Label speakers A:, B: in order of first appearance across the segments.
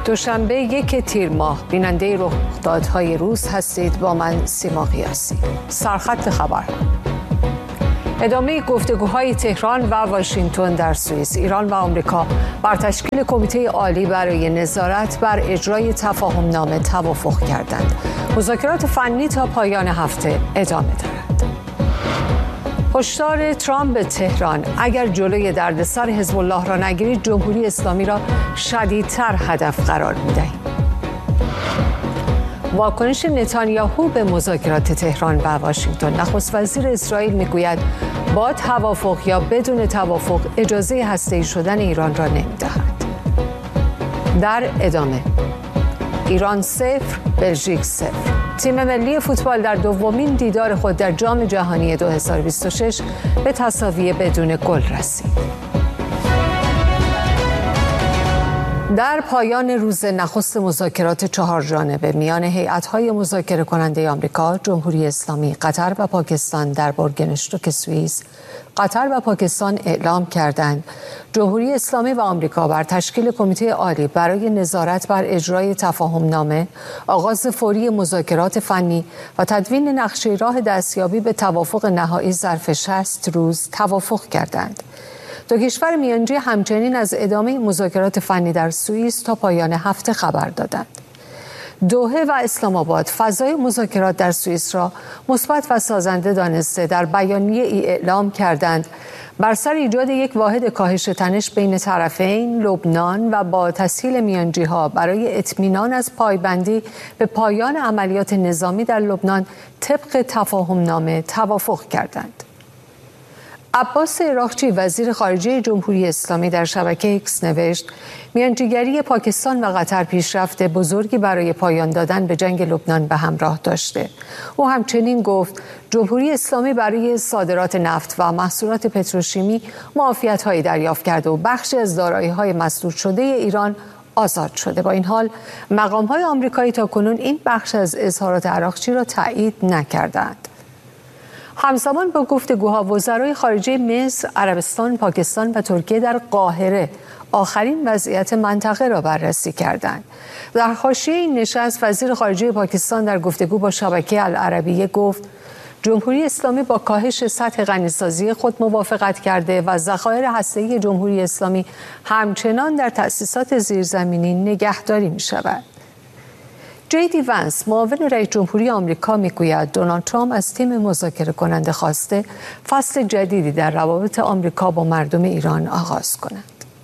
A: دوشنبه 1 تیر ماه بیننده رخدادهای روز هستید. با من سیما قیاسی. سرخط خبر: ادامه گفتگوهای تهران و واشنگتن در سوئیس. ایران و آمریکا بر تشکیل کمیته عالی برای نظارت بر اجرای تفاهم‌نامه توافق کردند. مذاکرات فنی تا پایان هفته ادامه دارد. هشدار ترامپ به تهران: اگر جلوی دردسر حزب الله را نگیرید، جمهوری اسلامی را شدیدتر هدف قرار می‌دهیم. واکنش نتانیاهو به مذاکرات تهران و واشنگتن. نخست وزیر اسرائیل میگوید با توافق یا بدون توافق اجازه هسته‌ای شدن ایران را نمی‌دهد. در ادامه: ایران 0، بلژیک 0. تیم ملی فوتبال در دومین دیدار خود در جام جهانی 2026 به تساوی بدون گل رسید. در پایان روز نخست مذاکرات 4 جانبه میان هیئت‌های مذاکره کننده آمریکا، جمهوری اسلامی، قطر و پاکستان در بورگنشتوک سوئیس، قطر و پاکستان اعلام کردند جمهوری اسلامی و آمریکا بر تشکیل کمیته عالی برای نظارت بر اجرای تفاهم‌نامه، آغاز فوری مذاکرات فنی و تدوین نقشه راه دستیابی به توافق نهایی ظرف 60 روز توافق کردند. دو کشور میانجی همچنین از ادامه مذاکرات فنی در سوئیس تا پایان هفته خبر دادند. دوحه و اسلام آباد فضای مذاکرات در سوئیس را مثبت و سازنده دانسته در بیانیه ای اعلام کردند بر سر ایجاد یک واحد کاهش تنش بین طرفین، لبنان و با تسهیل میانجی‌ها برای اطمینان از پایبندی به پایان عملیات نظامی در لبنان طبق تفاهم‌نامه توافق کردند. عباس عراقچی وزیر خارجه جمهوری اسلامی در شبکه ایکس نوشت میانجیگری پاکستان و قطر پیشرفت بزرگی برای پایان دادن به جنگ لبنان به همراه داشته. او همچنین گفت جمهوری اسلامی برای صادرات نفت و محصولات پتروشیمی معافیت‌هایی دریافت کرده و بخشی از دارایی‌های مسدود شده ایران آزاد شده. با این حال مقام‌های آمریکایی تاکنون این بخش از اظهارات عراقچی را تایید نکردند. همزمان با گفتگوها وزرای خارجه مصر، عربستان، پاکستان و ترکیه در قاهره آخرین وضعیت منطقه را بررسی کردند. در حاشیه این نشست وزیر خارجه پاکستان در گفتگو با شبکه العربیه گفت جمهوری اسلامی با کاهش سطح غنیسازی خود موافقت کرده و ذخایر هسته‌ای جمهوری اسلامی همچنان در تأسیسات زیرزمینی نگهداری می‌شود. جی.دی. ونس معاون رئیس جمهوری آمریکا میگوید دونالد ترامپ از تیم مذاکره کننده خواسته فصل جدیدی در روابط آمریکا با مردم ایران آغاز کند.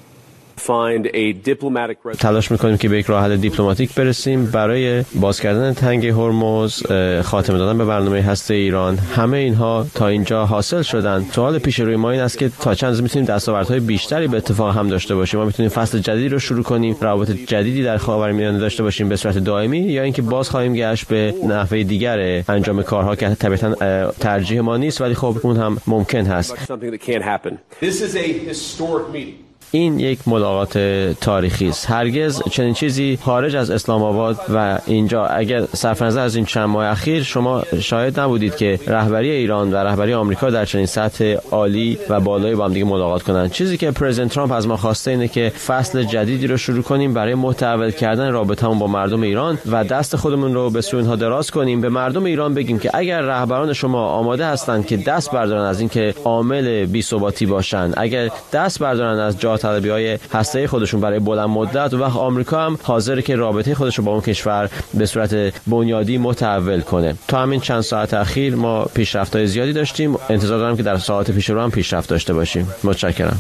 B: تلاش میکنیم که به یک راه حل دیپلماتیک برسیم برای باز کردن تنگ هرمز، خاتمه دادن به برنامه هسته ایران. همه اینها تا اینجا حاصل شدن. سوال پیش روی ما این است که تا چند روز میتونیم دستاوردهای بیشتری به اتفاق هم داشته باشیم. ما میتونیم فصل جدیدی رو شروع کنیم، روابط جدیدی در خاورمیانه داشته باشیم به صورت دائمی، یا اینکه باز خواهیم گشت به نحوه دیگر انجام کارها که طبیعتاً ترجیح ما نیست، ولی خب اون هم ممکن هست. این یک ملاقات تاریخی است. هرگز چنین چیزی خارج از اسلام آباد و اینجا، اگر صرف نظر از این چند ماه اخیر شما شاهد نبودید که رهبری ایران و رهبری آمریکا در چنین سطح عالی و بالایی با هم دیگه ملاقات کنند. چیزی که پرزیدنت ترامپ از ما خواسته اینه که فصل جدیدی رو شروع کنیم برای متحول کردن رابطه‌مون با مردم ایران و دست خودمون رو به سوی اونها دراز کنیم. به مردم ایران بگیم که اگر رهبران شما آماده هستند که دست بردارن از اینکه عامل بی‌ثباتی باشن، اگر دست بردارن از طلبی‌های هسته‌ای خودشون برای بلند مدت، و آمریکا هم حاضره که رابطه خودش رو با اون کشور به صورت بنیادی متحول کنه. تا همین چند ساعت اخیر ما پیشرفت‌های زیادی داشتیم. انتظار دارم که در ساعات پیش رو هم پیشرفت داشته باشیم. متشکرم.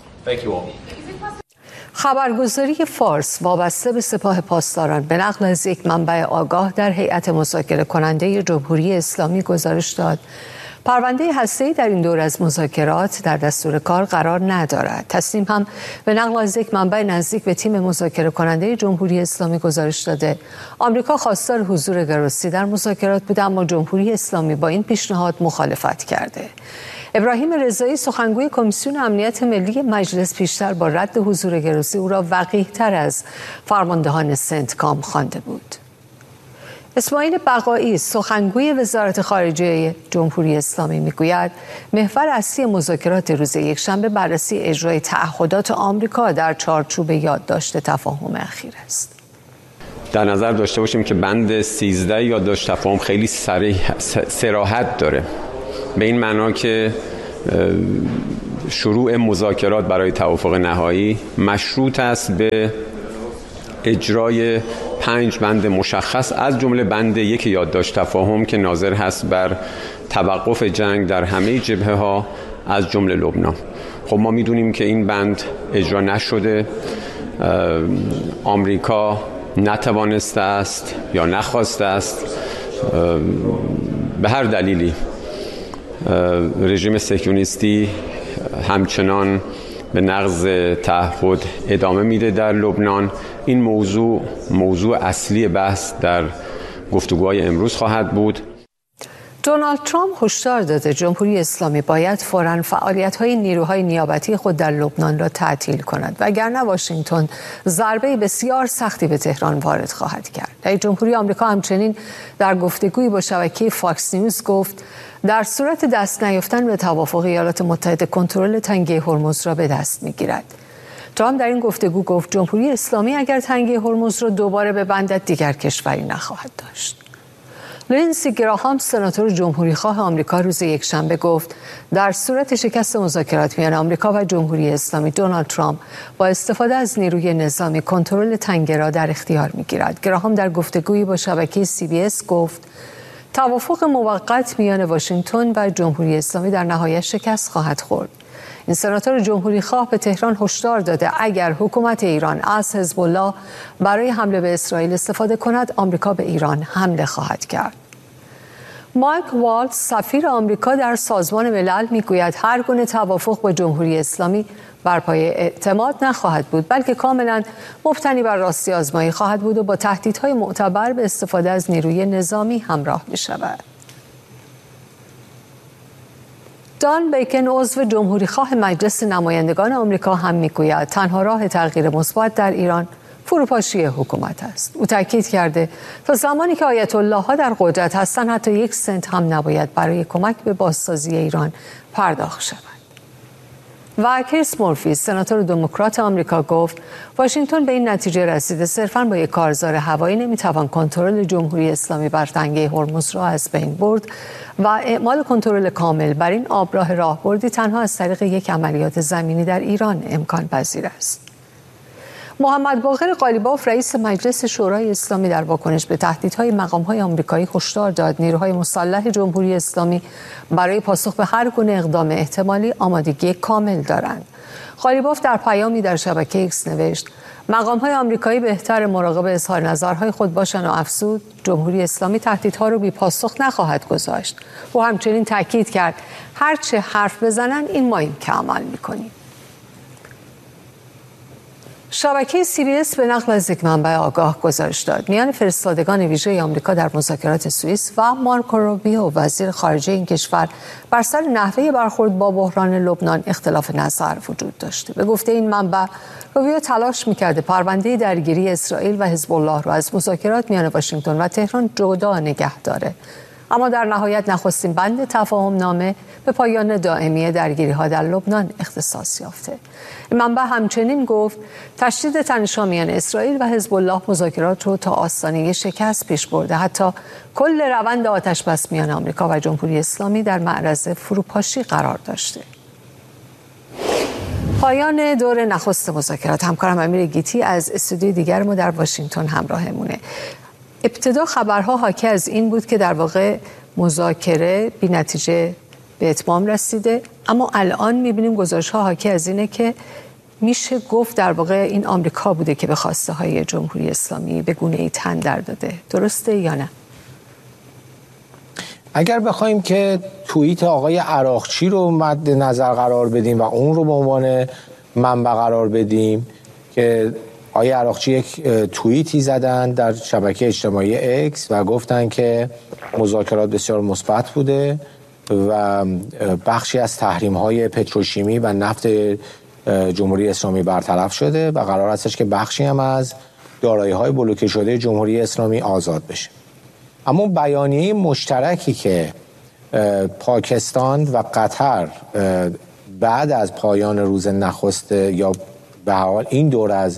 A: خبرگزاری فارس وابسته به سپاه پاسداران به نقل از یک منبع آگاه در هیئت مذاکره کننده جمهوری اسلامی گزارش داد پرونده هسته‌ای در این دور از مذاکرات در دستور کار قرار ندارد. تصنیم هم به نقل از یک منبع نزدیک به تیم مذاکره کننده جمهوری اسلامی گزارش داده آمریکا خواستار حضور گروسی در مذاکرات بود، اما جمهوری اسلامی با این پیشنهاد مخالفت کرده. ابراهیم رضایی سخنگوی کمیسیون امنیت ملی مجلس پیشتر با رد حضور گروسی او را وقیح‌تر از فرماندهان سنتکام خوانده بود. اسماعیل بقایی سخنگوی وزارت خارجه جمهوری اسلامی میگوید محور اصلی مذاکرات روز یکشنبه بررسی اجرای تعهدات آمریکا در چارچوب یادداشت تفاهم اخیر است.
C: در نظر داشته باشیم که بند 13 یادداشت تفاهم خیلی صراحت داره، به این معنا که شروع مذاکرات برای توافق نهایی مشروط است به اجرای 5 بند مشخص، از جمله بند 1 یادداشت تفاهم که ناظر هست بر توقف جنگ در همه جبهه‌ها از جمله لبنان. خب ما میدونیم که این بند اجرا نشده، آمریکا نتوانسته است یا نخواسته است، به هر دلیلی رژیم صهیونیستی همچنان به نقض تعهد ادامه میده در لبنان. این موضوع اصلی بحث در گفتگوهای امروز خواهد بود.
A: دونالد ترامپ هشدار داده جمهوری اسلامی باید فوراً فعالیت‌های نیروهای نیابتی خود در لبنان را تعطیل کند وگرنه واشنگتن ضربه بسیار سختی به تهران وارد خواهد کرد. رئیس جمهوری آمریکا همچنین در گفتگویی با شبکه فاکس نیوز گفت در صورت دست نیافتن به توافق ایالات متحده کنترل تنگه هرمز را به دست می‌گیرد. ترامپ در این گفتگو گفت جمهوری اسلامی اگر تنگه هرمز را دوباره ببندد دیگر کشوری نخواهد داشت. لینسی گراهام سناتور جمهوریخواه آمریکا روز یکشنبه گفت در صورت شکست مذاکرات میان آمریکا و جمهوری اسلامی دونالد ترامپ با استفاده از نیروی نظامی کنترل تنگه را در اختیار می‌گیرد. گراهام در گفتگویی با شبکه CBS گفت توافق موقت میان واشنگتن و جمهوری اسلامی در نهایت شکست خواهد خورد. این سناتور جمهوریخواه به تهران هشدار داده اگر حکومت ایران از حزب الله برای حمله به اسرائیل استفاده کند آمریکا به ایران حمله خواهد کرد. مایک والتز سفیر آمریکا در سازمان ملل میگوید هر گونه توافق با جمهوری اسلامی بر پایه اعتماد نخواهد بود بلکه کاملا مبتنی بر راستی آزمایی خواهد بود و با تهدیدهای معتبر به استفاده از نیروی نظامی همراه می شود. دان بیکن عضو جمهوریخواه مجلس نمایندگان آمریکا هم میگوید تنها راه تغییر مثبت در ایران فروپاشی حکومت است. او تاکید کرده تا زمانی که آیت الله ها در قدرت هستند حتی 1 سنت هم نباید برای کمک به بازسازی ایران پرداخت شود. و کریس مورفی سناتور دموکرات آمریکا گفت واشنگتن به این نتیجه رسیده صرفاً با یک کارزار هوایی نمیتوان کنترل جمهوری اسلامی بر تنگه هرمز را از بین برد و اعمال کنترل کامل بر این آبراه راهبردی تنها از طریق یک عملیات زمینی در ایران امکان پذیر است. محمد باقر قالیباف رئیس مجلس شورای اسلامی در واکنش به تهدیدهای مقام‌های آمریکایی هشدار داد نیروهای مسلح جمهوری اسلامی برای پاسخ به هر گونه اقدام احتمالی آمادگی کامل دارند. قالیباف در پیامی در شبکه ایکس نوشت مقام‌های آمریکایی بهتر مراقب اظهار نظرهای خود باشند و افزود جمهوری اسلامی تهدیدها را بی پاسخ نخواهد گذاشت. او همچنین تاکید کرد هرچه حرف بزنن این ماییم که عمل می‌کنیم. شبکه CBS به نقل از یک منبع آگاه گزارش داد میان فرستادگان ویژه آمریکا در مذاکرات سوئیس و مارکو روبیو وزیر خارجه این کشور بر سر نحوه برخورد با بحران لبنان اختلاف نظر وجود داشته. به گفته این منبع روبیو تلاش می‌کرده پرونده درگیری اسرائیل و حزب الله را از مذاکرات میان واشنگتن و تهران جدا نگه داره، اما در نهایت نخستین بند تفاهم نامه به پایان دائمی درگیری‌ها در لبنان اختصاص یافته. این منبع همچنین گفت تشدید تنش‌ها میان اسرائیل و حزب الله مذاکرات رو تا آستانه شکست پیش برده. حتی کل روند آتش‌بس میان آمریکا و جمهوری اسلامی در معرض فروپاشی قرار داشته. پایان دور نخست مذاکرات. همکارم امیر گیتی از استودیوی دیگر ما در واشنگتن همراهمونه. ابتدا خبرها حاکی از این بود که در واقع مذاکره بی نتیجه به اتمام رسیده، اما الان می‌بینیم گزارش‌ها حاکی از اینه که میشه گفت در واقع این آمریکا بوده که به خواسته های جمهوری اسلامی به گونه‌ای تن در داده. درسته یا نه؟
D: اگر بخوایم که توییت آقای عراقچی رو مد نظر قرار بدیم و اون رو به عنوان منبع قرار بدیم که آقای عراقچی یک توییتی زدن در شبکه اجتماعی اکس و گفتن که مذاکرات بسیار مثبت بوده و بخشی از تحریم‌های پتروشیمی و نفت جمهوری اسلامی برطرف شده و قرار هستش که بخشی هم از دارایی‌های بلوکه شده جمهوری اسلامی آزاد بشه. اما بیانیه مشترکی که پاکستان و قطر بعد از پایان روز نخست یا به حال این دور از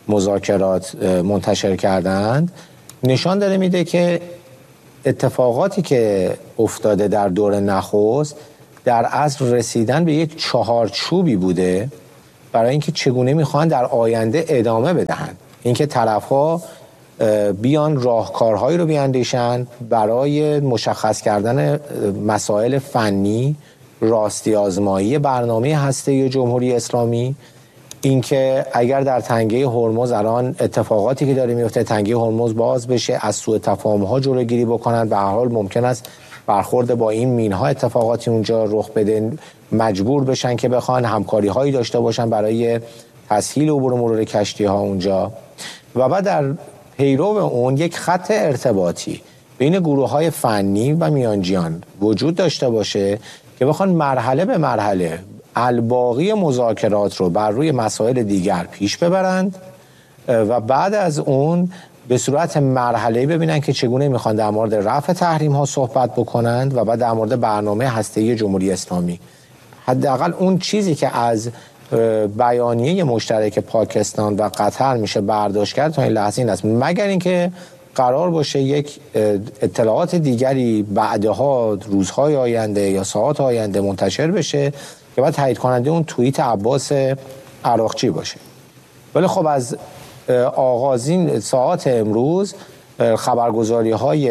D: مذاکرات منتشر کردند نشان داره میده که اتفاقاتی که افتاده در دور نخست در اصل رسیدن به یک چهارچوبی بوده برای اینکه چگونه میخوان در آینده ادامه بدهند. اینکه طرف‌ها بیان راهکارهایی رو بیاندیشن برای مشخص کردن مسائل فنی، راستی آزمایی برنامه هسته‌ای جمهوری اسلامی، اینکه اگر در تنگه هرمز الان اتفاقاتی که داره میفته تنگه هرمز باز بشه، از سوء تفاهم‌ها جلوگیری بکنن. به هر حال ممکن است برخورد با این مین‌ها اتفاقاتی اونجا رخ بده، مجبور بشن که بخوان همکاری‌هایی داشته باشن برای تسهیل عبور مرور کشتی‌ها اونجا. و بعد در پیرو اون یک خط ارتباطی بین گروه‌های فنی و میانجیان وجود داشته باشه که بخوان مرحله به مرحله الباقی مذاکرات رو بر روی مسائل دیگر پیش ببرند و بعد از اون به صورت مرحله‌ای ببینن که چگونه میخوان در مورد رفع تحریم‌ها صحبت بکنند و بعد در مورد برنامه هسته‌ای جمهوری اسلامی. حداقل اون چیزی که از بیانیه مشترک پاکستان و قطر میشه برداشت کرد تا این لحظه این است، مگر اینکه قرار باشه یک اطلاعات دیگری بعدها روزهای آینده یا ساعات آینده منتشر بشه که بعد تایید کننده اون توییت عباس عراقچی باشه. ولی خب از آغازین ساعات امروز خبرگزاری‌های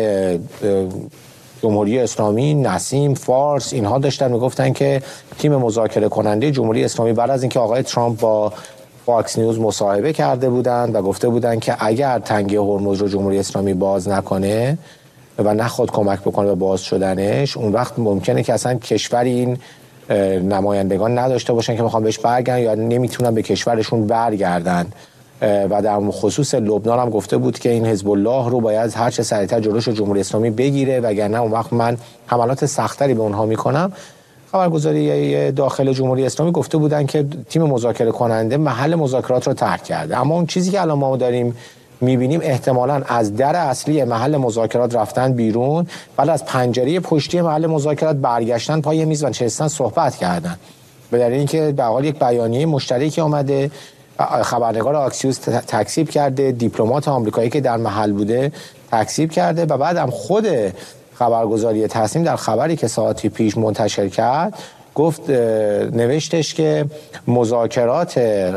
D: جمهوری اسلامی، نسیم، فارس، اینها داشتن میگفتن که تیم مذاکره کننده جمهوری اسلامی بعد از اینکه آقای ترامپ با فاکس نیوز مصاحبه کرده بودند و گفته بودند که اگر تنگه هرمز رو جمهوری اسلامی باز نکنه و نخواد کمک بکنه به باز شدنش، اون وقت ممکنه که اصلا کشور این نمایندگان نداشته باشن که میخوان بهش برگردن یا نمیتونن به کشورشون برگردن. و در خصوص لبنان هم گفته بود که این حزب الله رو باید هر چه سریعتر جلوش جمهوری اسلامی بگیره وگرنه اون وقت من حملات سختری به اونها میکنم. خبرگزاری داخل جمهوری اسلامی گفته بودن که تیم مذاکره کننده محل مذاکرات رو ترک کرده، اما اون چیزی که الان ما داریم میبینیم احتمالاً از در اصلی محل مذاکرات رفتن بیرون، بعد از پنجره پشتی محل مذاکرات برگشتن پای میز و نشستن صحبت کردن. به دلیل اینکه به حال یک بیانیه مشترکی اومده، خبرنگار آکسیوس تکذیب کرده، دیپلمات آمریکایی که در محل بوده تکذیب کرده و بعد هم خود خبرگزاری تصنیم در خبری که ساعتی پیش منتشر کرد گفت، نوشتش که مذاکرات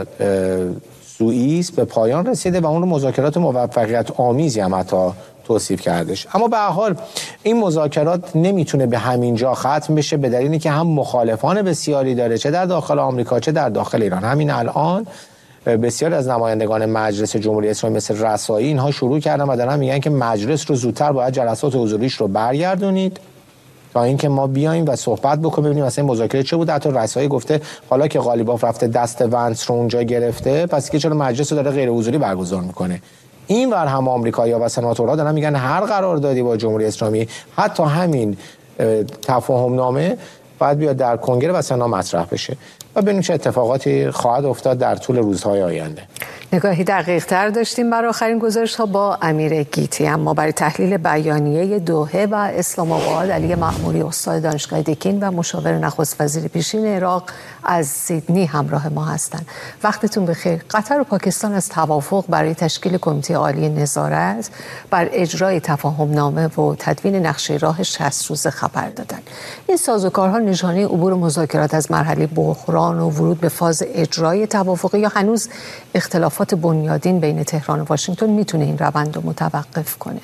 D: سوئیس به پایان رسیده و اون رو مذاکرات موفقیت آمیزی هم حتی توصیف کردش. اما به هر حال این مذاکرات نمیتونه به همین جا ختم بشه، به دلیلی که هم مخالفان بسیاری داره، چه در داخل آمریکا چه در داخل ایران. همین الان بسیاری از نمایندگان مجلس جمهوری اسلامی مثل رسایی اینها شروع کردن و دارن میگن که مجلس رو زودتر باید جلسات حضوریش رو برگردونید تا اینکه ما بیایم و صحبت بکنیم ببینیم مثلا مذاکره چه بود. حتی رسایی گفته حالا که غالیباف رفته دست ونس رو اونجا گرفته، پس که چرا مجلس رو داره غیر حضوری برگزار میکنه. این ور هم آمریکایی‌ها و سناتورها دارن میگن هر قراردادی با جمهوری اسلامی، حتی همین تفاهم نامه، باید بیاد در کنگره و سنا مطرح بشه و ببینیم چه اتفاقاتی خواهد افتاد در طول روزهای آینده.
A: نگاهی دقیق‌تر داشتیم برای آخرین گزارش‌ها با امیر گیتی. اما برای تحلیل بیانیه دوحه و اسلام آباد، علی مأموری استاد دانشگاه دکین و مشاور نخست وزیر پیشین عراق از سیدنی همراه ما هستند. وقتتون بخیر. قطر و پاکستان از توافق برای تشکیل کمیته عالی نظارت بر اجرای تفاهم نامه و تدوین نقشه راه 60 روزه خبر دادند. این سازوکارها نشانه عبور مذاکرات از مرحله بحران و ورود به فاز اجرای توافقی یا هنوز اختلافات بنیادین بین تهران و واشنگتن میتونه این روند رو متوقف کنه؟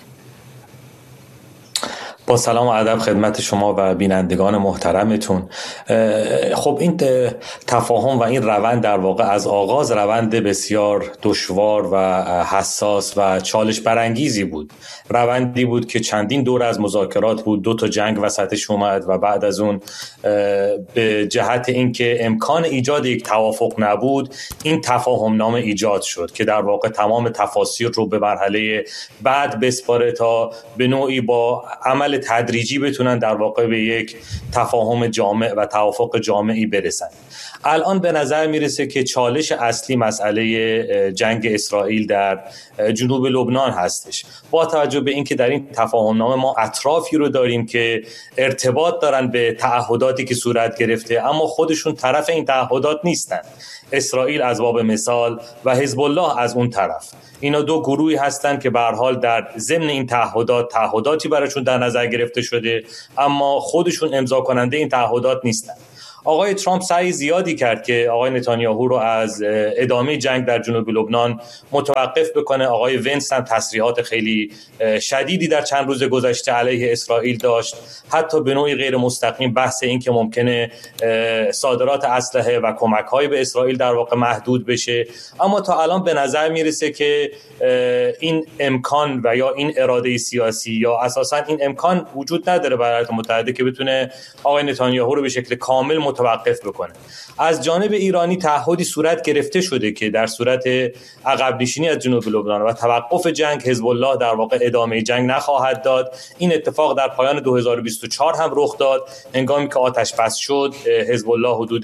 E: با سلام و ادب خدمت شما و بینندگان محترمتون. خب این تفاهم و این روند در واقع از آغاز روند بسیار دشوار و حساس و چالش برانگیزی بود. روندی بود که چندین دور از مذاکرات بود، 2 تا جنگ وسطش اومد و بعد از اون به جهت اینکه امکان ایجاد یک توافق نبود، این تفاهم نامه ایجاد شد که در واقع تمام تفاصیل رو به مرحله بعد بسپاره تا به نوعی با عمل تدریجی بتونن در واقع به یک تفاهم جامع و توافق جامعی برسن. الان به نظر میرسه که چالش اصلی مسئله جنگ اسرائیل در جنوب لبنان هستش، با توجه به اینکه در این تفاهمنامه ما اطرافی رو داریم که ارتباط دارن به تعهداتی که صورت گرفته اما خودشون طرف این تعهدات نیستن. اسرائیل از باب مثال و حزب الله از اون طرف، اینا دو گروهی هستند که به هر حال در ضمن این تعهداتی براشون در نظر گرفته شده اما خودشون امضا کننده این تعهدات نیستن. آقای ترامپ سعی زیادی کرد که آقای نتانیاهو رو از ادامه جنگ در جنوب لبنان متوقف بکنه. آقای ونس هم تصریحات خیلی شدیدی در چند روز گذشته علیه اسرائیل داشت، حتی به نوعی غیر مستقیم بحث این که ممکنه صادرات اسلحه و کمک‌های به اسرائیل در واقع محدود بشه. اما تا الان به نظر میرسه که این امکان و یا این اراده سیاسی یا اساساً این امکان وجود نداره برای ایالات متحده که بتونه آقای نتانیاهو رو به شکل کامل متوقف بکنه. از جانب ایرانی تعهدی صورت گرفته شده که در صورت عقب نشینی از جنوب لبنان و توقف جنگ حزب الله در واقع ادامه جنگ نخواهد داد. این اتفاق در پایان 2024 هم رخ داد. هنگامی که آتش بس شد حزب الله حدود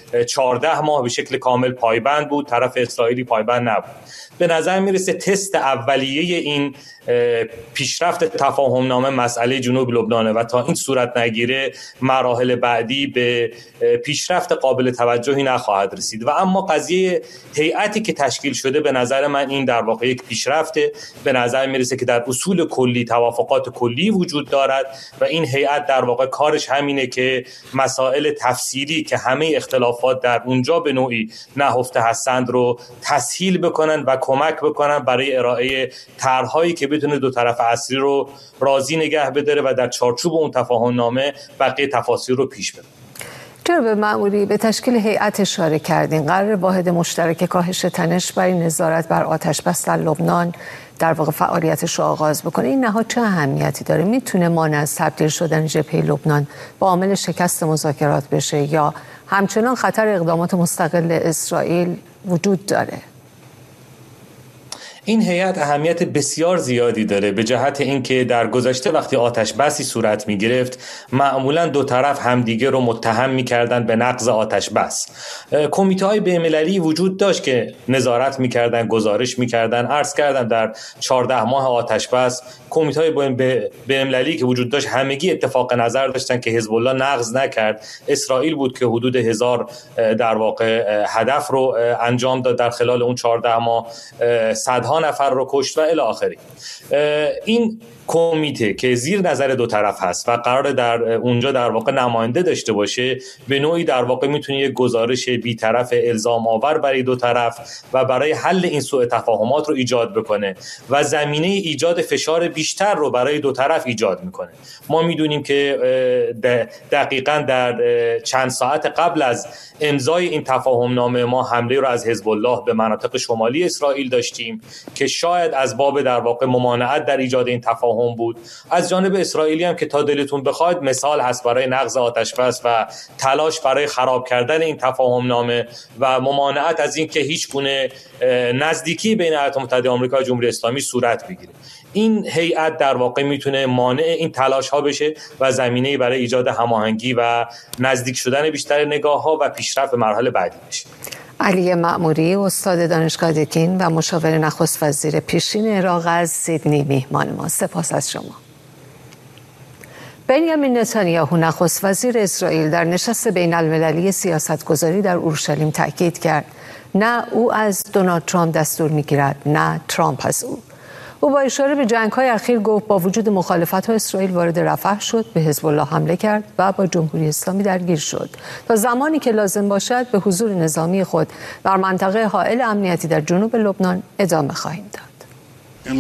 E: 14 ماه به شکل کامل پایبند بود، طرف اسرائیلی پایبند نبود. به نظر میرسه تست اولیه این پیشرفت تفاهمنامه مسئله جنوب لبنانه و تا این صورت نگیره مراحل بعدی به پیشرفت قابل توجهی نخواهد رسید. و اما قضیه هیئتی که تشکیل شده به نظر من این در واقع یک پیشرفته. به نظر میرسه که در اصول کلی توافقات کلی وجود دارد و این هیئت در واقع کارش همینه که مسائل تفصیلی که همه اختلافات در اونجا به نوعی نهفته هستند رو تسهیل بکنن و کمک بکنن برای ارائه طرح‌هایی که بتونه دو طرف اصلی رو راضی نگه بداره و در چارچوب اون تفاهمنامه بقیه تفاصیل رو پیش ببره.
A: جناب مأموری، به تشکیل هیئت اشاره کردین. قرار واحد مشترک کاهش تنش برای نظارت بر آتش بس در لبنان در واقع فعالیتش رو آغاز بکنه. این نهاد چه اهمیتی داره؟ میتونه مانع از تبدیل شدن جبهه لبنان با عامل شکست مذاکرات بشه یا همچنان خطر اقدامات مستقل اسرائیل وجود داره؟
E: این هیئت اهمیت بسیار زیادی داره به جهت اینکه در گذشته وقتی آتش بسی صورت می گرفت معمولا دو طرف همدیگه رو متهم می کردن به نقض آتش بس. کمیته های بین‌المللی وجود داشت که نظارت می کردن، گزارش می کردن. عرض کردم در 14 ماه آتش بس کمیته های بین‌المللی که وجود داشت همگی اتفاق نظر داشتن که حزب الله نقض نکرد. اسرائیل بود که حدود 1000 در واقع هدف رو انجام داد در خلال اون 14 ماه، صدها نفر رو کشت و الی آخری. این کمیته که زیر نظر دو طرف هست و قراره در اونجا در واقع نماینده داشته باشه به نوعی در واقع میتونه یک گزارش بی‌طرف الزام آور برای دو طرف و برای حل این سوء تفاهمات رو ایجاد بکنه و زمینه ایجاد فشار بیشتر رو برای دو طرف ایجاد میکنه. ما میدونیم که دقیقاً در چند ساعت قبل از امضای این تفاهمنامه ما حمله رو از حزب الله به مناطق شمالی اسرائیل داشتیم که شاید از باب در واقع ممانعت در ایجاد این تفاهم بود. از جانب اسرائیلی هم که تا دلتون بخواد مثال هست برای نقض آتشبس و تلاش برای خراب کردن این تفاهمنامه و ممانعت از این که هیچ گونه نزدیکی بین ایالات متحده آمریکا و جمهوری اسلامی صورت بگیره. این هیئت در واقع میتونه مانع این تلاش ها بشه و زمینه‌ای برای ایجاد هماهنگی و نزدیک شدن بیشتر نگاه ها و پیشرفت به مرحله بعدی بشه.
A: علی مأموری، استاد دانشگاه دکین و مشاور نخست وزیر پیشین عراق از سیدنی میهمان ما. سپاس از شما. بنیامین نتانیاهو نخست وزیر اسرائیل در نشست بین المللی سیاستگذاری در اورشلیم تاکید کرد نه او از دونالد ترامپ دستور میگیرد نه ترامپ از او. او با اشاره به جنگ‌های اخیر گفت با وجود مخالفت‌ها اسرائیل وارد رفح شد، به حزب الله حمله کرد و با جمهوری اسلامی درگیر شد. تا زمانی که لازم باشد به حضور نظامی خود در منطقه حائل امنیتی در جنوب لبنان ادامه خواهیم داد.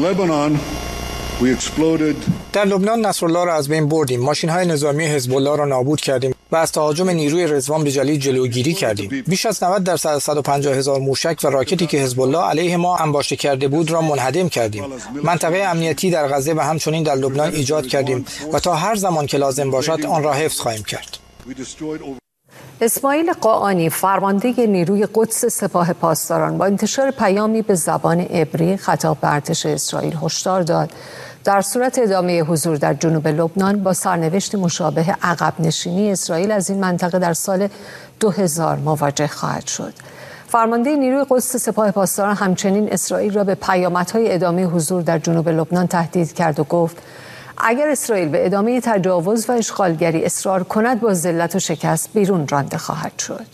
F: در لبنان نصرالله را از بین بردیم، ماشین‌های نظامی حزب الله را نابود کردیم و از تهاجم نیروی رضوان بجلی جلوگیری کردیم. بیش از 90% از 150,000 موشک و راکتی که حزب الله علیه ما انباشته کرده بود را منهدم کردیم. منطقه امنیتی در غزه و همچنین در لبنان ایجاد کردیم و تا هر زمان که لازم باشد آن را حفظ خواهیم کرد.
A: اسماعیل قاآنی، فرمانده نیروی قدس سپاه پاسداران، با انتشار پیامی به زبان عبری خطاب به ارتش اسرائیل هشدار داد در صورت ادامه حضور در جنوب لبنان با سرنوشت مشابه عقب نشینی، اسرائیل از این منطقه در سال 2000 مواجه خواهد شد. فرمانده نیروی قدس سپاه پاسداران همچنین اسرائیل را به پیامدهای ادامه حضور در جنوب لبنان تهدید کرد و گفت اگر اسرائیل به ادامه تجاوز و اشغالگری اصرار کند با ذلت و شکست بیرون رانده خواهد شد.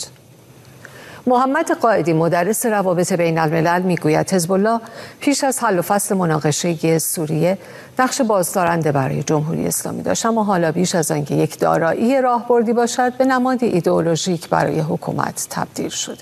A: محمد قائدی مدرس روابط بین الملل میگوید حزب الله پیش از حل و فصل مناقشه سوریه نقش بازدارنده برای جمهوری اسلامی داشت، اما حالا بیش از آنکه یک دارایی راهبردی باشد به نمادی ایدئولوژیک برای حکومت تبدیل شده.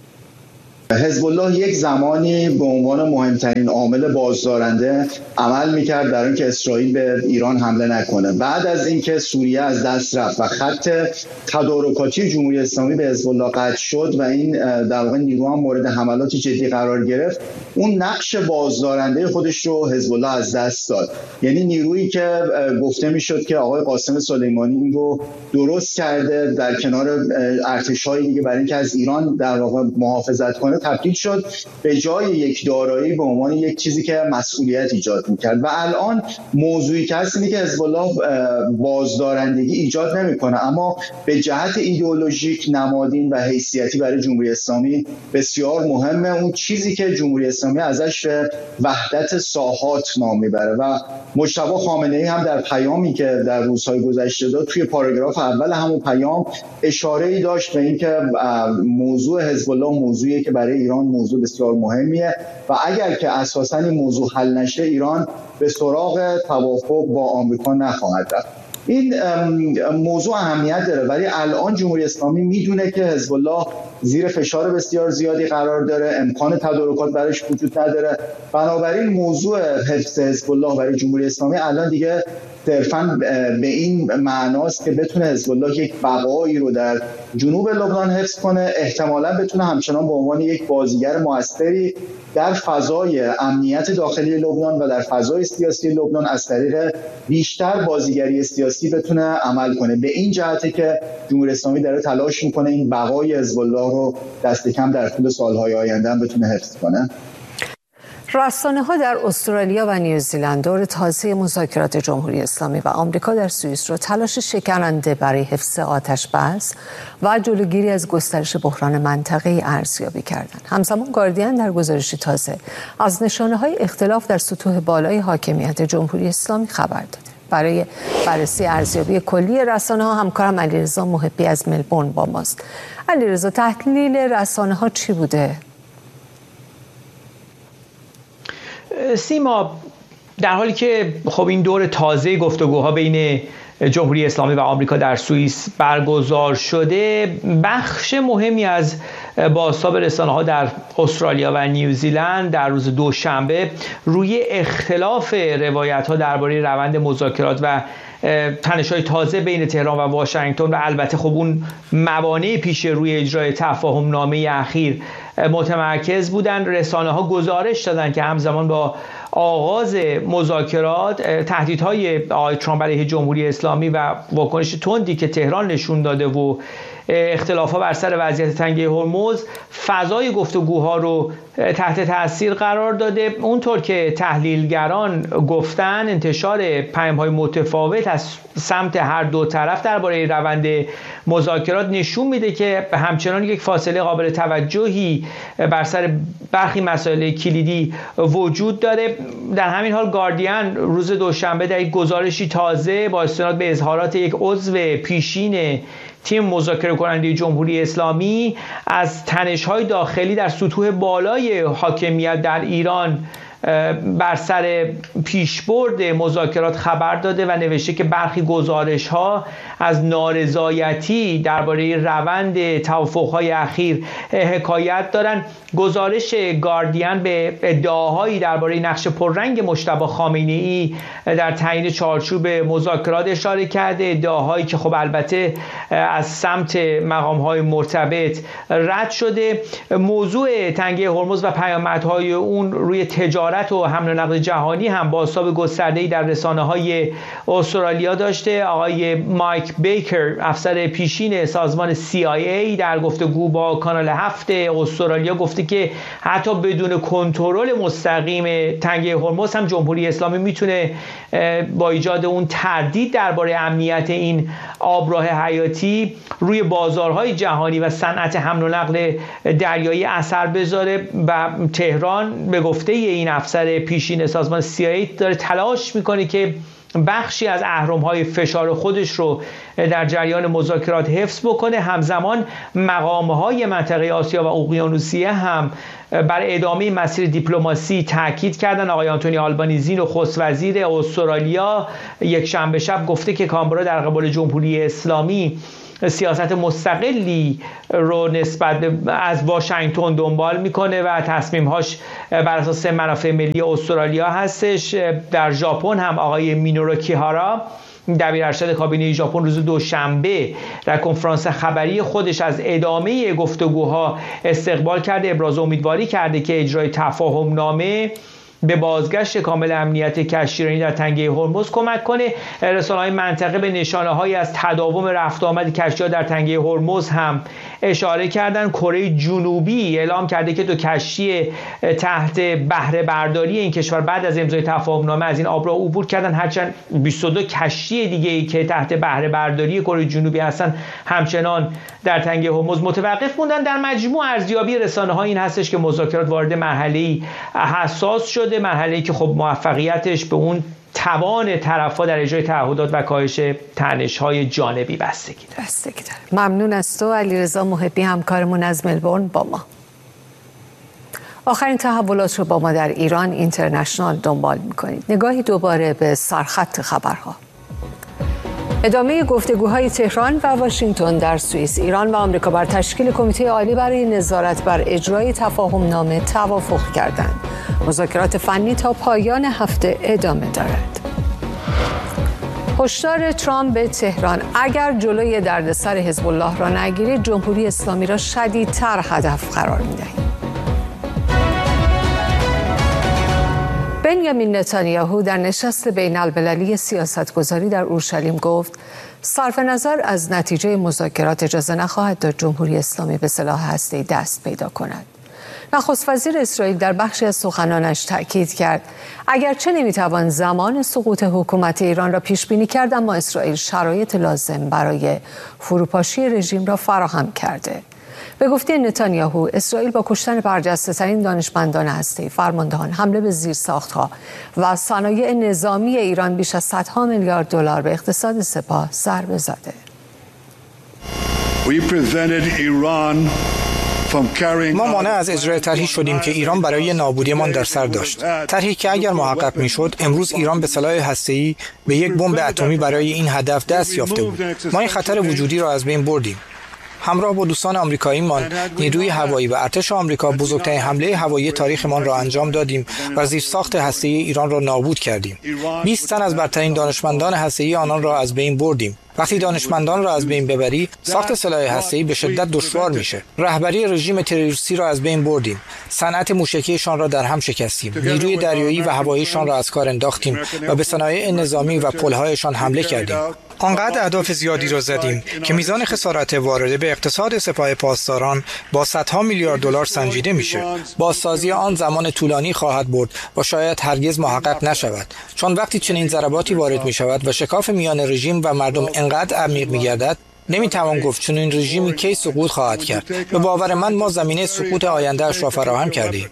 G: حزب الله یک زمانی به عنوان مهمترین عامل بازدارنده عمل میکرد در اینکه اسرائیل به ایران حمله نکنه. بعد از اینکه سوریه از دست رفت و خط تدارکاتی جمهوری اسلامی به حزب الله قطع شد و این در واقع نیرو هم مورد حملات جدی قرار گرفت، اون نقش بازدارنده خودش رو حزب الله از دست داد. یعنی نیرویی که گفته میشد که آقای قاسم سلیمانی این رو درست کرده در کنار ارتش‌های دیگه برای اینکه از ایران در واقع محافظت کنه، تبدیل شد به جای یک دارایی به عنوان یک چیزی که مسئولیت ایجاد میکرد. و الان موضوعی که هست اینه که حزب الله بازدارندگی ایجاد نمیکنه، اما به جهت ایدئولوژیک، نمادین و حیثیتی برای جمهوری اسلامی بسیار مهمه. اون چیزی که جمهوری اسلامی ازش به وحدت ساحات نام میبره و مجتبی خامنه‌ای هم در پیامی که در روزهای گذشته داد توی پاراگراف اول همون پیام اشاره‌ای داشت به اینکه موضوع حزب الله موضوعی که برای ایران موضوع بسیار مهمیه و اگر که اساساً این موضوع حل نشه ایران به سراغ توافق با آمریکا نخواهد رفت. این موضوع اهمیت داره، ولی الان جمهوری اسلامی میدونه که حزب الله زیر فشار بسیار زیادی قرار داره، امکان تدارکات براش وجود نداره. بنابراین موضوع حفظ حزب الله برای جمهوری اسلامی الان دیگه صرفاً به این معناست که بتونه حزب الله یک بقایی رو در جنوب لبنان حفظ کنه، احتمالاً بتونه همچنان به عنوان یک بازیگر موثری در فضای امنیت داخلی لبنان و در فضای سیاسی لبنان از طریق بیشتر بازیگری سیاسی بتونه عمل کنه. به این جهته که جمهوری اسلامی داره تلاش میکنه این بقای حزب الله رو دست کم در طول سالهای آینده بتونه حفظ کنه.
A: رسانه‌ها در استرالیا و نیوزیلند دور تازه مذاکرات جمهوری اسلامی و آمریکا در سوئیس را تلاش شکننده برای حفظ آتش‌بس و جلوگیری از گسترش بحران منطقه‌ای ارزیابی کردند. همزمان گاردین در گزارشی تازه از نشانه‌های اختلاف در سطوح بالای حاکمیت جمهوری اسلامی خبر داده. برای بررسی ارزیابی کلی رسانه‌ها همکارم علیرضا محبی از ملبورن با ماست. علیرضا، تحلیل رسانه‌ها چی بوده؟
H: سیما، در حالی که خب این دور تازه گفتگوها بین جمهوری اسلامی و آمریکا در سوئیس برگزار شده، بخش مهمی از بازتاب رسانه‌ها در استرالیا و نیوزیلند در روز دوشنبه روی اختلاف روایت‌ها درباره روند مذاکرات و تنش‌های تازه بین تهران و واشنگتن و البته خب اون موانع پیش روی اجرای تفاهم نامه اخیر متمرکز بودند. رسانه‌ها گزارش دادند که همزمان با آغاز مذاکرات تهدیدهای آقای ترامپ علیه جمهوری اسلامی و واکنش تندی که تهران نشون داده و اختلافات بر سر وضعیت تنگه هرمز فضای گفتگوها رو تحت تاثیر قرار داده. اونطور که تحلیلگران گفتن، انتشار پیام‌های متفاوت از سمت هر دو طرف درباره روند مذاکرات نشون میده که همچنان یک فاصله قابل توجهی بر سر برخی مسائل کلیدی وجود داره. در همین حال گاردین روز دوشنبه در یک گزارشی تازه با استناد به اظهارات یک عضو پیشین تیم مذاکره کننده جمهوری اسلامی از تنش‌های داخلی در سطوح بالای حاکمیت در ایران بر سر پیشبرد مذاکرات خبر داده و نوشته که برخی گزارش‌ها از نارضایتی درباره روند توافق‌های اخیر حکایت دارند. گزارش گاردین به ادعاهایی درباره نقش پررنگ مجتبی خامنه‌ای در تعیین چارچوب مذاکرات اشاره کرده، ادعاهایی که خب البته از سمت مقام‌های مرتبط رد شده. موضوع تنگه هرمز و پیامدهای اون روی تجارت تجارت و حمل و نقل جهانی هم بازتاب گسترده‌ای در رسانه‌های استرالیا داشته. آقای مایک بیکر، افسر پیشین سازمان CIA، در گفتگو با کانال 7 استرالیا گفته که حتی بدون کنترل مستقیم تنگه هرمز هم جمهوری اسلامی میتونه با ایجاد اون تردید درباره امنیت این آبراه حیاتی روی بازارهای جهانی و صنعت حمل و نقل دریایی اثر بذاره و تهران به گفته این افسر پیشین سازمان CIA داره تلاش میکنه که بخشی از اهرم‌های فشار خودش رو در جریان مذاکرات حفظ بکنه. همزمان مقام‌های منطقه آسیا و اقیانوسیه هم بر ادامه مسیر دیپلماسی تاکید کردن. آقای آنتونی آلبانیزی، نخست وزیر استرالیا، یک شنبه شب گفته که کانبرا در قبال جمهوری اسلامی سیاست مستقلی رو نسبت از واشنگتن دنبال میکنه و تصمیمهاش بر اساس منافع ملی استرالیا هستش. در ژاپن هم آقای مینورو کیهارا، دبیر ارشد کابینه ژاپن، روز دوشنبه در کنفرانس خبری خودش از ادامه گفتگوها استقبال کرده، ابراز امیدواری کرده که اجرای تفاهم نامه به بازگشت کامل امنیت کشتیرانی در تنگه هرمز کمک کنه. رسانه‌های منطقه به نشانه‌هایی از تداوم رفت آمد کشتی‌ها در تنگه هرمز هم اشاره کردن. کره جنوبی اعلام کرده که 2 کشتی تحت بهره برداری این کشور بعد از امضای تفاهم‌نامه از این آبراه عبور کردن، هرچند 22 کشتی دیگه‌ای که تحت بهره برداری کره جنوبی هستن همچنان در تنگه هرمز متوقف موندن. در مجموع ارزیابی رسانه‌ها این هستش که مذاکرات وارد مرحله‌ای حساس شده، مرحله‌ای که خب موفقیتش به اون توان طرف‌ها در اجرای تعهدات و کاهش تنش‌های جانبی بستگی
A: داره. ممنون از تو علیرضا محبی، همکارمون از ملبورن با ما. آخرین تحولات رو با ما در ایران اینترنشنال دنبال می‌کنید. نگاهی دوباره به سرخط خبرها. ادامه گفتگوهای تهران و واشنگتن در سوئیس. ایران و آمریکا بر تشکیل کمیته عالی برای نظارت بر اجرای تفاهم‌نامه توافق کردند. مذاکرات فنی تا پایان هفته ادامه دارد. هشدار ترامپ به تهران: اگر جلوی دردسر حزب الله را نگیرید، جمهوری اسلامی را شدیدتر هدف قرار می‌دهیم. بنیامین نتانیاهو در نشست بین‌المللی سیاستگذاری در اورشلیم گفت صرف نظر از نتیجه مذاکرات اجازه نخواهد داد جمهوری اسلامی به سلاح هسته‌ای دست پیدا کند. نخست وزیر اسرائیل در بخشی از سخنانش تأکید کرد اگرچه نمیتوان زمان سقوط حکومت ایران را پیش بینی کرد، اما اسرائیل شرایط لازم برای فروپاشی رژیم را فراهم کرده. به گفته نتانیاهو، اسرائیل با کشتن برجسته‌ترین دانشمندان هسته‌ای، فرماندهان، حمله به زیرساخت‌ها و صنایع نظامی ایران بیش از صدها میلیارد دلار به اقتصاد سپاه ضربه زده.
F: ما مانع از اجرای طرحی شدیم که ایران برای نابودیمان در سر داشت. طرحی که اگر محقق میشد، امروز ایران به سلاح هسته‌ای، به یک بمب اتمی برای این هدف دست یافته بود. ما این خطر وجودی را از بین بردیم. همراه با دوستان آمریکاییمان، نیروی هوایی و ارتش آمریکا بزرگترین حمله هوایی تاریخمان را انجام دادیم و زیرساخت هسته‌ای ایران را نابود کردیم. 20 تن از برترین دانشمندان هسته‌ای آنان را از بین بردیم. وقتی دانشمندان را از بین ببری، ساخت سلاح هسته‌ای به شدت دشوار میشه. رهبری رژیم تروریستی را از بین بردیم. صنعت موشکیشان را در هم شکستیم. نیروی دریایی و هواییشان را از کار انداختیم و به صنایع نظامی و پل‌هایشان حمله کردیم. آنقدر اهداف زیادی را زدیم که میزان خسارت وارده به اقتصاد سپاه پاسداران با صدها میلیارد دلار سنجیده میشه. بازسازی آن زمان طولانی خواهد برد و شاید هرگز محقق نشود، چون وقتی چنین ضرباتی وارد میشود و شکاف میان رژیم و مردم انقدر عمیق میگردد، نمیتوان گفت چنین رژیمی کی سقوط خواهد کرد. به باور من ما زمینه سقوط آینده‌اش را فراهم کردیم.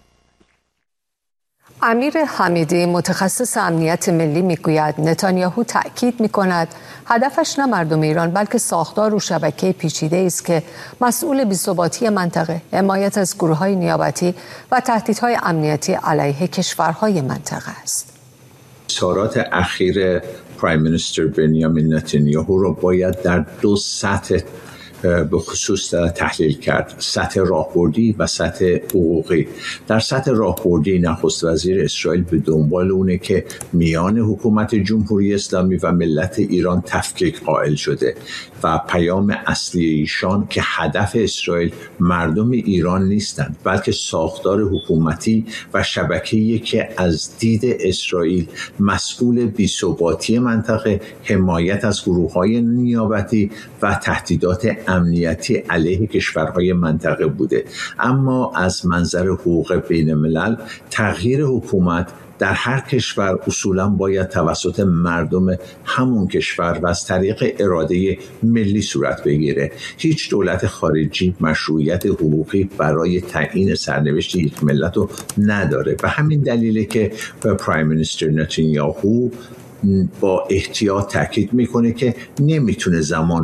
A: امیر حمیدی، متخصص امنیت ملی، میگوید نتانیاهو تأکید میکند هدفش نه مردم ایران بلکه ساختار و شبکه پیچیده است که مسئول بی‌ثباتی منطقه، حمایت از گروه‌های نیابتی و تهدیدهای امنیتی علیه کشورهای منطقه است.
I: اظهارات اخیر پرایم مینیستر بنیامین نتانیاهو را باید در 2 سطح به خصوص تحلیل کرد، سطح راهبردی و سطح حقوقی. در سطح راهبردی نخست وزیر اسرائیل به دنبال اونه که میان حکومت جمهوری اسلامی و ملت ایران تفکیک قائل شده و پیام اصلی ایشان که هدف اسرائیل مردم ایران نیستند بلکه ساختار حکومتی و شبکه‌ای که از دید اسرائیل مسئول بی‌ثباتی منطقه، حمایت از گروه‌های نیابتی و تهدیدات امنیتی علیه کشورهای منطقه بوده. اما از منظر حقوق بین الملل تغییر حکومت در هر کشور اصولاً باید توسط مردم همون کشور و از طریق اراده ملی صورت بگیره. هیچ دولت خارجی مشروعیت حقوقی برای تعیین سرنوشت یک ملت رو نداره. به همین دلیله که پرایم مینیستر نتانیاهو با احتیاط تاکید میکنه که نمیتونه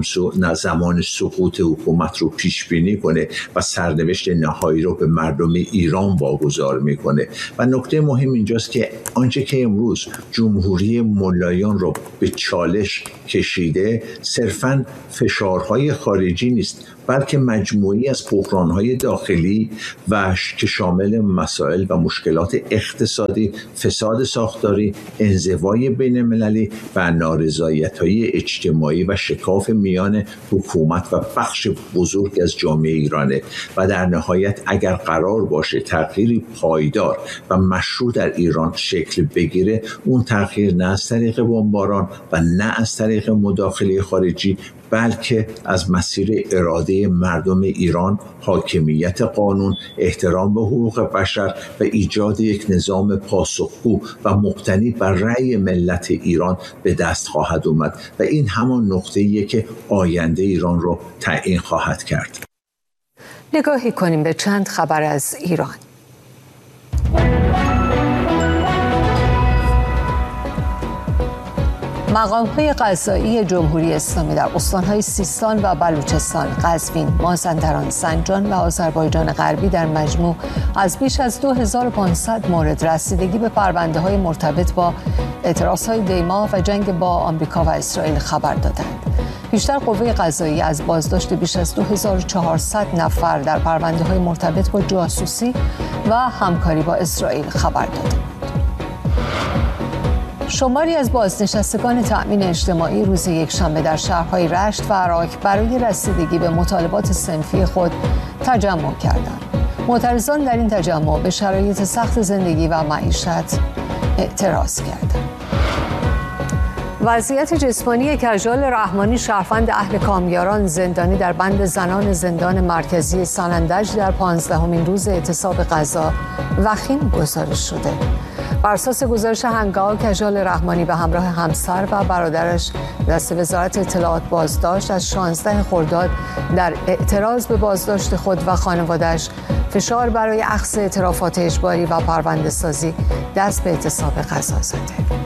I: زمان سقوط حکومت رو پیش بینی کنه و سرنوشت نهایی رو به مردم ایران واگذار میکنه. و نکته مهم اینجاست که آنچه که امروز جمهوری ملایان رو به چالش کشیده صرفاً فشارهای خارجی نیست بلکه مجموعی از بحران‌های داخلی و که شامل مسائل و مشکلات اقتصادی، فساد ساختاری، انزوای بین‌المللی و نارضایت‌های اجتماعی و شکاف میان حکومت و بخش بزرگ از جامعه ایرانه. و در نهایت اگر قرار باشه تغییری پایدار و مشروع در ایران شکل بگیره، اون تغییر نه از طریق بمباران و نه از طریق مداخله خارجی بلکه از مسیر اراده مردم ایران، حاکمیت قانون، احترام به حقوق بشر و ایجاد یک نظام پاسخگو و مبتنی بر رأی ملت ایران به دست خواهد اومد و این همان نقطه‌ایه که آینده ایران رو تعیین خواهد کرد.
A: نگاهی کنیم به چند خبر از ایران. مقام‌های قضایی جمهوری اسلامی در استان‌های سیستان و بلوچستان، قزوین، مازندران، زنجان و آذربایجان غربی در مجموع از بیش از 2500 مورد رسیدگی به پرونده‌های مرتبط با اعتراض‌های دیما و جنگ با آمریکا و اسرائیل خبر دادند. بیشتر قوه قضایی از بازداشت بیش از 2400 نفر در پرونده‌های مرتبط با جاسوسی و همکاری با اسرائیل خبر دادند. شماری از بازنشستگان تأمین اجتماعی روز یکشنبه در شهرهای رشت و عراق برای رسیدگی به مطالبات صنفی خود تجمع کردند. معترضان در این تجمع به شرایط سخت زندگی و معیشت اعتراض کردند. وضعیت جسمانی کژال رحمانی، شهروند اهل کامیاران، زندانی در بند زنان زندان مرکزی سنندج در 15مین روز اعتصاب غذا وخیم گزارش شده. بر اساس گزارش هنگام، کژال رحمانی به همراه همسر و برادرش دست وزارت اطلاعات بازداشت از 16 خرداد در اعتراض به بازداشت خود و خانواده‌اش، فشار برای اخذ اعترافات اجباری و پرونده سازی دست به اعتصاب غذا زده.